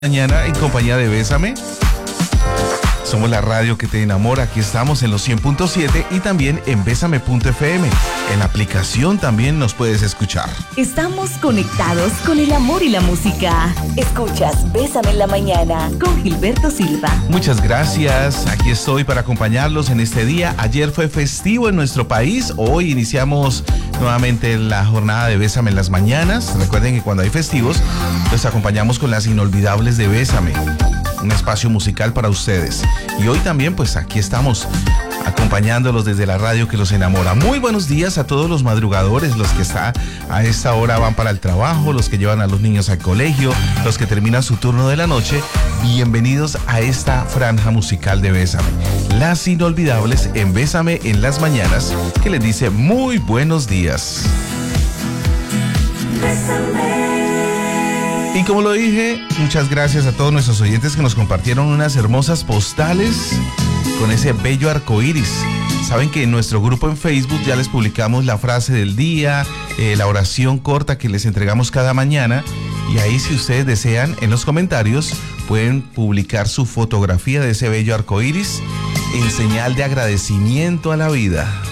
Mañana en compañía de Bésame. Somos la radio que te enamora. Aquí estamos en los 100.7 y también en besame.fm. En la aplicación también nos puedes escuchar. Estamos conectados con el amor y la música. Escuchas Bésame en la mañana con Gilberto Silva. Muchas gracias. Aquí estoy para acompañarlos en este día. Ayer fue festivo en nuestro país. Hoy iniciamos nuevamente la jornada de Bésame en las mañanas. Recuerden que cuando hay festivos, los acompañamos con las inolvidables de Bésame. Un espacio musical para ustedes. Y hoy también, pues aquí estamos acompañándolos desde la radio que los enamora. Muy buenos días a todos los madrugadores, los que a esta hora van para el trabajo, los que llevan a los niños al colegio, los que terminan su turno de la noche. Bienvenidos a esta franja musical de Bésame. Las inolvidables en Bésame en las mañanas, que les dice muy buenos días. Bésame. Y como lo dije, muchas gracias a todos nuestros oyentes que nos compartieron unas hermosas postales con ese bello arco iris. Saben que en nuestro grupo en Facebook ya les publicamos la frase del día, la oración corta que les entregamos cada mañana. Y ahí, si ustedes desean, en los comentarios pueden publicar su fotografía de ese bello arco iris en señal de agradecimiento a la vida.